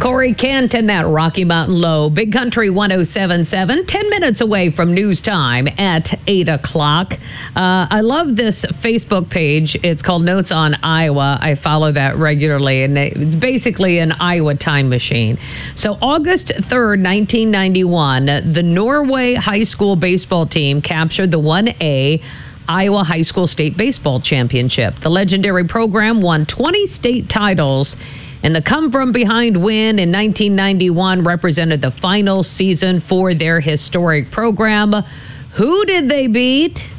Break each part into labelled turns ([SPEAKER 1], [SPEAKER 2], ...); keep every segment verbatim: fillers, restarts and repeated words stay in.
[SPEAKER 1] Corey Kent and that Rocky Mountain Low. Big Country one oh seven point seven, ten minutes away from news time at eight o'clock. Uh, I love this Facebook page. It's called Notes on Iowa. I follow that regularly, and it's basically an Iowa time machine. So August third, nineteen ninety-one, the Norway High School baseball team captured the one A Iowa High School State Baseball Championship. The legendary program won twenty state titles, and the come-from-behind win in nineteen ninety-one represented the final season for their historic program. Who did they beat?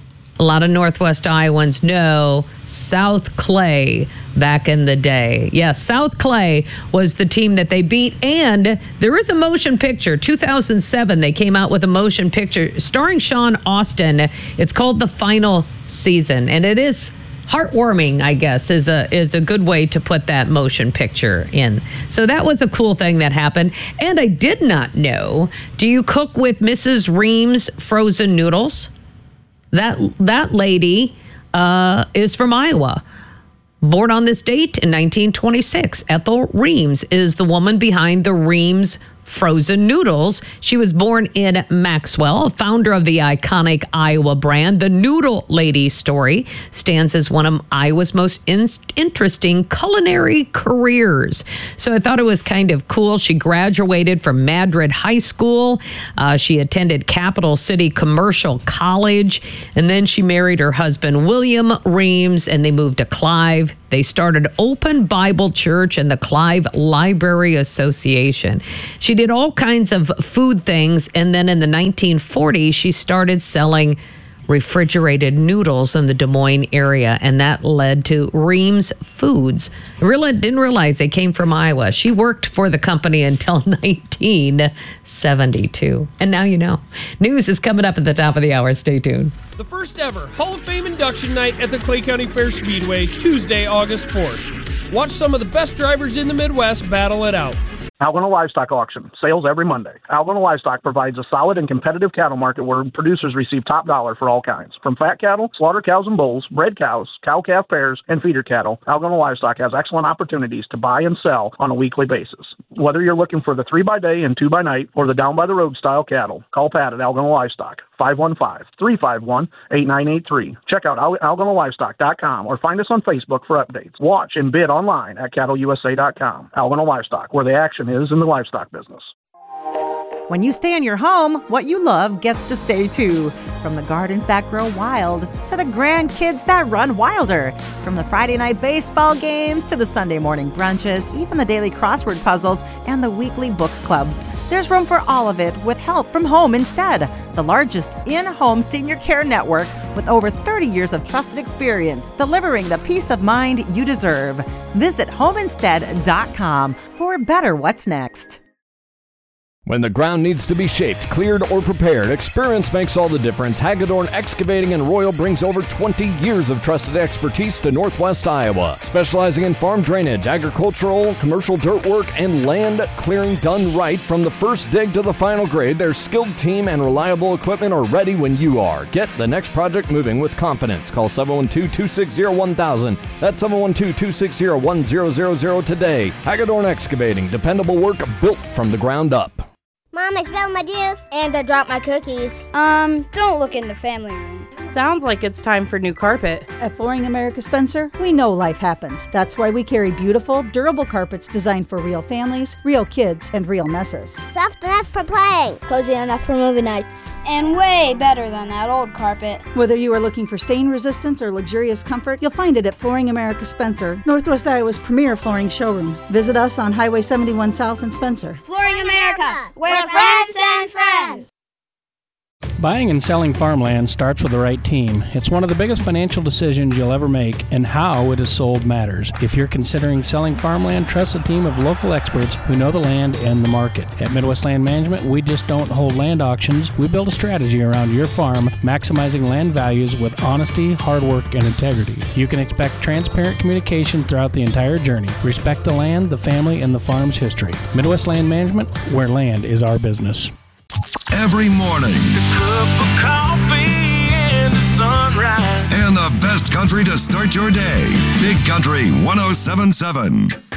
[SPEAKER 1] A lot of Northwest Iowans know South Clay back in the day. Yes, South Clay was the team that they beat, and there is a motion picture. two thousand seven, they came out with a motion picture starring Sean Austin. It's called The Final Season, and it is heartwarming, I guess, is a is a good way to put that motion picture in. So that was a cool thing that happened. And I did not know, do you cook with Missus Reams frozen noodles? That that lady uh, is from Iowa. Born on this date in nineteen twenty-six, Ethel Reams is the woman behind the Reams frozen noodles. She was born in Maxwell, founder of the iconic Iowa brand. The Noodle Lady story stands as one of Iowa's most in- interesting culinary careers. So I thought it was kind of cool. She graduated from Madrid High School. Uh, she attended Capital City Commercial College, and then she married her husband, William Reams, and they moved to Clive. They started Open Bible Church and the Clive Library Association. She did all kinds of food things, and then in the nineteen forties, she started selling refrigerated noodles in the Des Moines area, and that led to Reams Foods. I really didn't realize they came from Iowa. She worked for the company until nineteen seventy-two. And now you know. News is coming up at the top of the hour. Stay tuned.
[SPEAKER 2] The first ever Hall of Fame induction night at the Clay County Fair Speedway, Tuesday, August fourth. Watch some of the best drivers in the Midwest battle it out.
[SPEAKER 3] Algona Livestock Auction, sales every Monday. Algona Livestock provides a solid and competitive cattle market where producers receive top dollar for all kinds. From fat cattle, slaughter cows and bulls, bred cows, cow-calf pairs, and feeder cattle, Algona Livestock has excellent opportunities to buy and sell on a weekly basis. Whether you're looking for the three by day and two by night or the down-by-the-road style cattle, call Pat at Algona Livestock, five one five, three five one, eight nine eight three. Check out algona livestock dot com or find us on Facebook for updates. Watch and bid online at cattle u s a dot com. Algona Livestock, where the action is in the livestock business.
[SPEAKER 4] When you stay in your home, what you love gets to stay too. From the gardens that grow wild to the grandkids that run wilder. From the Friday night baseball games to the Sunday morning brunches, even the daily crossword puzzles and the weekly book clubs. There's room for all of it with help from Home Instead, the largest in-home senior care network with over thirty years of trusted experience delivering the peace of mind you deserve. Visit home instead dot com for better what's next.
[SPEAKER 5] When the ground needs to be shaped, cleared, or prepared, experience makes all the difference. Hagedorn Excavating and Royal brings over twenty years of trusted expertise to Northwest Iowa, specializing in farm drainage, agricultural, commercial dirt work, and land clearing done right. From the first dig to the final grade, their skilled team and reliable equipment are ready when you are. Get the next project moving with confidence. Call seven one two, two six zero, one thousand. That's seven one two, two six zero, one zero zero zero today. Hagedorn Excavating, dependable work built from the ground up.
[SPEAKER 6] Mom, I spilled my juice. And I dropped my cookies.
[SPEAKER 7] Um, don't look in the family room.
[SPEAKER 8] Sounds like it's time for new carpet.
[SPEAKER 9] At Flooring America Spencer, we know life happens. That's why we carry beautiful, durable carpets designed for real families, real kids, and real messes.
[SPEAKER 6] Soft enough for playing.
[SPEAKER 7] Cozy enough for movie nights. And way better than that old carpet.
[SPEAKER 9] Whether you are looking for stain resistance or luxurious comfort, you'll find it at Flooring America Spencer, Northwest Iowa's premier flooring showroom. Visit us on Highway seventy-one South in Spencer.
[SPEAKER 6] Flooring America, where friends send friends.
[SPEAKER 10] Buying and selling farmland starts with the right team. It's one of the biggest financial decisions you'll ever make, and how it is sold matters. If you're considering selling farmland, trust a team of local experts who know the land and the market. At Midwest Land Management, we just don't hold land auctions. We build a strategy around your farm, maximizing land values with honesty, hard work, and integrity. You can expect transparent communication throughout the entire journey. Respect the land, the family, and the farm's history. Midwest Land Management, where land is our business.
[SPEAKER 11] Every morning,
[SPEAKER 12] a cup of coffee and a sunrise,
[SPEAKER 11] and the best country to start your day. Big Country one oh seven point seven.